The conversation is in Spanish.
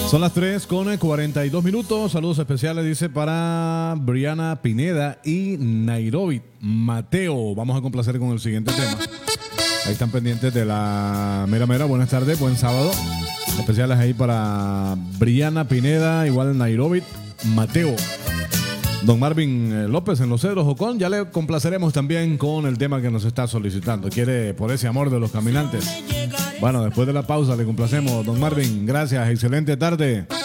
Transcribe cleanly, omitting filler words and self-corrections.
Son las 3:42. Saludos especiales, dice, para Briana Pineda y Nairobi Mateo. Vamos a complacer con el siguiente tema. Ahí están pendientes de la mera mera. Buenas tardes, buen sábado. Especiales ahí para Briana Pineda, igual Nairobi Mateo. Don Marvin López en Los Cedros Jocón. Ya le complaceremos también con el tema que nos está solicitando. Quiere Por ese amor de los caminantes. Bueno, después de la pausa le complacemos. Don Marvin, gracias. Excelente tarde.